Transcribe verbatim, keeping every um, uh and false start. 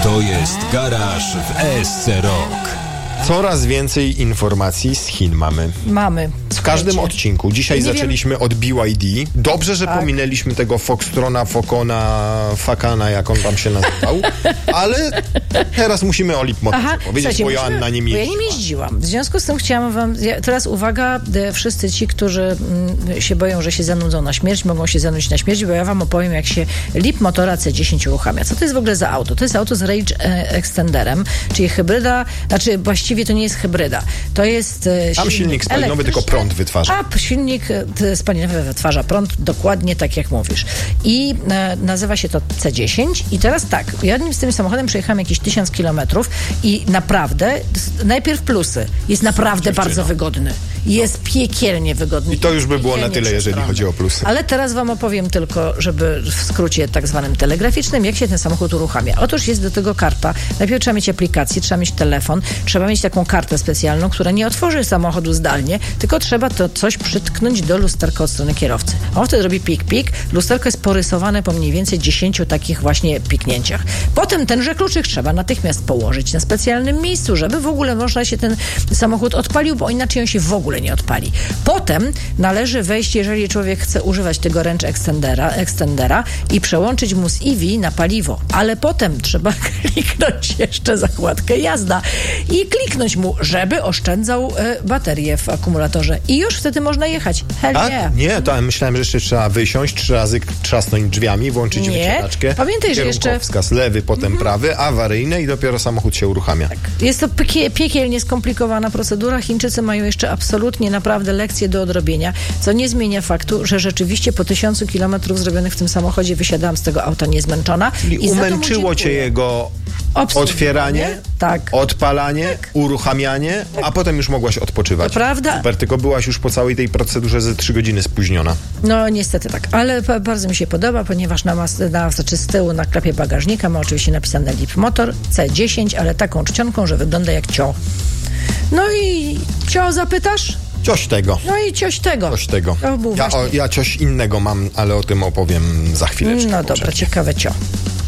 To jest Garaż w E S C Rock. Coraz więcej informacji z Chin mamy. Mamy. W każdym odcinku. Dzisiaj Nie zaczęliśmy wiem. od B Y D. Dobrze, że tak. pominęliśmy tego Foxtrona, Fokona, Fakana, jak on tam się nazywał. Ale teraz musimy o Lipmotorze powiedzieć, bo Joanna nie jeździła. Bo ja nie jeździłam. W związku z tym chciałam wam... Teraz uwaga, wszyscy ci, którzy mm, się boją, że się zanudzą na śmierć, mogą się zanudzić na śmierć, bo ja wam opowiem, jak się Lipmotora C dziesięć uruchamia. Co to jest w ogóle za auto? To jest auto z range extenderem, czyli hybryda, znaczy właściwie to nie jest hybryda. To jest e, Tam silnik spalinowy, tylko prąd wytwarza. A silnik spalinowy wytwarza prąd, dokładnie tak jak mówisz. I e, nazywa się to C dziesięć. I teraz tak, ja z tym samochodem przejechałam jakieś tysiąc kilometrów i naprawdę, najpierw plusy. Jest naprawdę Dziewczyno. bardzo wygodny. Jest no. piekielnie wygodny. I to już by było na tyle, jeżeli chodzi o plusy. Ale teraz wam opowiem tylko, żeby w skrócie tak zwanym telegraficznym, jak się ten samochód uruchamia. Otóż jest do tego karta. Najpierw trzeba mieć aplikację, trzeba mieć telefon, trzeba mieć taką kartę specjalną, która nie otworzy samochodu zdalnie, tylko trzeba to coś przytknąć do lusterka od strony kierowcy. A on wtedy robi pik, pik. Lusterko jest porysowane po mniej więcej dziesięciu takich właśnie piknięciach. Potem tenże kluczyk trzeba natychmiast położyć na specjalnym miejscu, żeby w ogóle można się ten samochód odpalił, bo inaczej on się w ogóle nie odpali. Potem należy wejść, jeżeli człowiek chce używać tego range extendera, extendera i przełączyć mu z E V na paliwo. Ale potem trzeba kliknąć jeszcze zakładkę jazda i kliknąć mu, żeby oszczędzał e, baterię w akumulatorze. I już wtedy można jechać. Hell tak? yeah. Nie, to myślałem, że jeszcze trzeba wysiąść, trzy razy trzasnąć drzwiami, włączyć nie. wycieraczkę. Pamiętaj, że jeszcze... Wskaz lewy, potem mm. prawy, awaryjne i dopiero samochód się uruchamia. Tak. Jest to piekie, piekielnie skomplikowana procedura. Chińczycy mają jeszcze absolutnie naprawdę lekcje do odrobienia, co nie zmienia faktu, że rzeczywiście po tysiącu kilometrów zrobionych w tym samochodzie wysiadałam z tego auta niezmęczona. Czyli i umęczyło cię jego otwieranie, tak. odpalanie, tak. uruchamianie, tak. a potem już mogłaś odpoczywać. To prawda. Super, tylko byłaś już po całej tej procedurze ze trzy godziny spóźniona. No niestety tak, ale p- bardzo mi się podoba, ponieważ na, mas- na znaczy z tyłu na klapie bagażnika ma oczywiście napisane Lipmotor C dziesięć, ale taką czcionką, że wygląda jak cio. No i cio zapytasz? Cioś tego. No i cioś tego. Cioś tego. Ja, o, ja coś innego mam, ale o tym opowiem za chwileczkę. No dobra, ciekawe cio.